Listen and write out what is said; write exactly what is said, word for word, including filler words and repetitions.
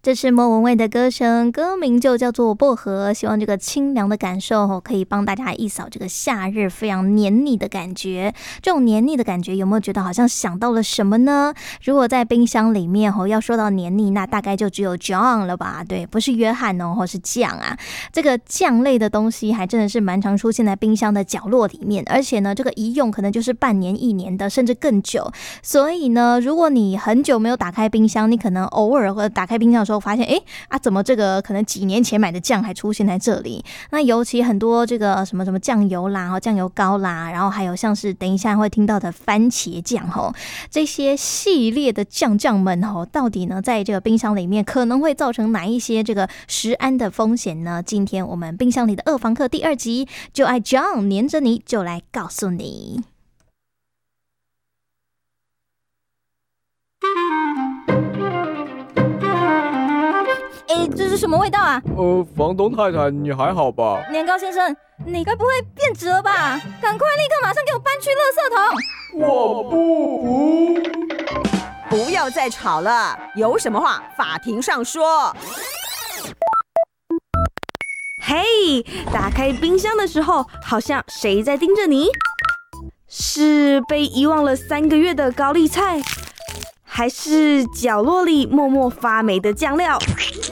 这是莫文蔚的歌声，歌名就叫做薄荷。希望这个清凉的感受可以帮大家一扫这个夏日非常黏腻的感觉。这种黏腻的感觉有没有觉得好像想到了什么呢？如果在冰箱里面要说到黏腻，那大概就只有 John 了吧？对，不是约翰哦，或是酱啊。这个酱类的东西还真的是蛮常出现在冰箱的角落里面，而且呢，这个一用可能就是半年、一年的，甚至更久。所以呢，如果你很久没有打开冰箱，你可能偶尔或者打开冰箱的时候发现，哎啊，怎么这个可能几年前买的酱还出现在这里？那尤其很多这个什么什么酱油啦、酱油膏啦，然后还有像是等一下会听到的番茄酱吼，这些系列的酱酱们吼，到底呢在这个冰箱里面可能会造成哪一些这个食安的风险呢？今天我们冰箱里的二房客第二集，就爱 John 黏着你就来告诉你。哎，这是什么味道啊？ 呃，房东太太，你还好吧？ 年糕先生，你该不会变质了吧？赶快立刻马上给我搬去垃圾桶！ 我不不要再吵了，有什么话法庭上说。 嘿，打开冰箱的时候，好像谁在盯着你？是被遗忘了三个月的高丽菜，还是角落里默默发霉的酱料？